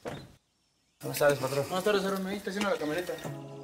Buenas tardes, patrón. Buenas tardes, Aaron. Ahí estaciona la camioneta.